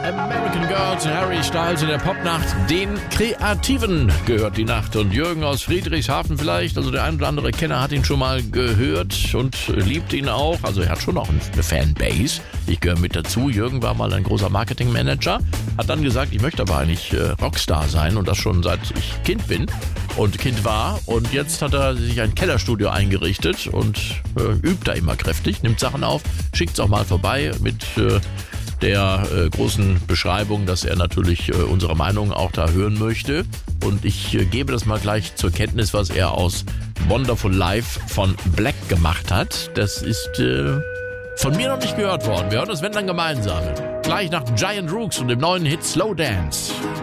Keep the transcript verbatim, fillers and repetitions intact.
American Girls, Harry Styles in der Popnacht. Den Kreativen gehört die Nacht. Und Jürgen aus Friedrichshafen vielleicht, also der ein oder andere Kenner hat ihn schon mal gehört und liebt ihn auch. Also er hat schon auch eine Fanbase. Ich gehöre mit dazu. Jürgen war mal ein großer Marketingmanager, hat dann gesagt, ich möchte aber eigentlich äh, Rockstar sein und das schon seit ich Kind bin und Kind war. Und jetzt hat er sich ein Kellerstudio eingerichtet und äh, übt da immer kräftig, nimmt Sachen auf, schickt es auch mal vorbei mit äh, der äh, großen Beschreibung, dass er natürlich äh, unsere Meinung auch da hören möchte. Und ich äh, gebe das mal gleich zur Kenntnis, was er aus Wonderful Life von Black gemacht hat. Das ist äh, von mir noch nicht gehört worden. Wir hören das, wenn dann gemeinsam. Gleich nach Giant Rooks und dem neuen Hit Slow Dance.